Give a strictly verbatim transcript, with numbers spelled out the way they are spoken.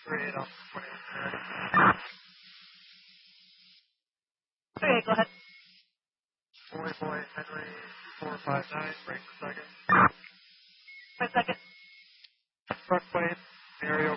three eight off twenty. Okay, go ahead. Boy, boy, Henry, two four five nine, break the second. Wait a second. Front plane, Mario